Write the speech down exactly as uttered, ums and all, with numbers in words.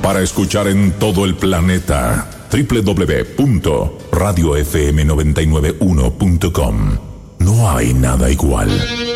para escuchar en todo el planeta. doble u doble u doble u punto radio f m noventa y nueve uno punto com. No hay nada igual.